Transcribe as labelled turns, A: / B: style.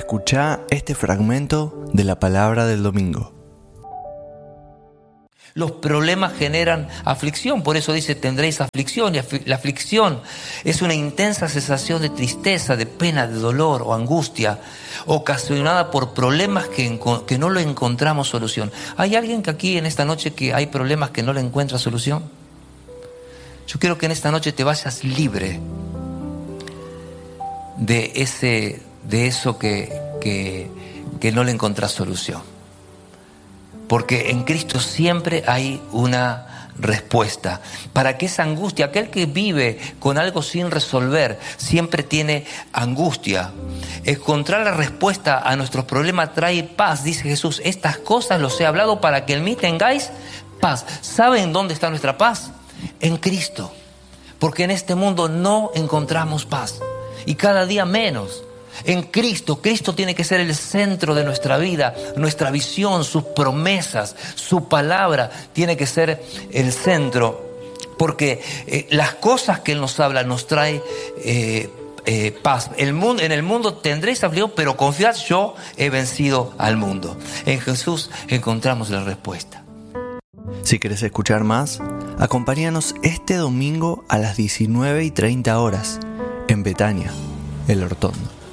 A: Escuchá este fragmento de la palabra del domingo.
B: Los problemas generan aflicción, por eso dice tendréis aflicción, y la aflicción es una intensa sensación de tristeza, de pena, de dolor o angustia, ocasionada por problemas que no le encontramos solución. ¿Hay alguien que aquí en esta noche que hay problemas que no le encuentra solución? Yo quiero que en esta noche te vayas libre de eso que no le encontrás solución. Porque en Cristo siempre hay una respuesta. Para que esa angustia, aquel que vive con algo sin resolver, siempre tiene angustia. Encontrar la respuesta a nuestros problemas trae paz, dice Jesús. Estas cosas los he hablado para que en mí tengáis paz. ¿Saben dónde está nuestra paz? En Cristo. Porque en este mundo no encontramos paz. Y cada día menos. En Cristo, Cristo tiene que ser el centro de nuestra vida, nuestra visión, sus promesas, su palabra tiene que ser el centro, porque las cosas que Él nos habla nos trae paz. En el mundo tendréis aflicción, pero confiad, yo he vencido al mundo. En Jesús encontramos la respuesta.
A: Si querés escuchar más, acompáñanos este domingo a las 19:30 horas en Betania, El Hortondo.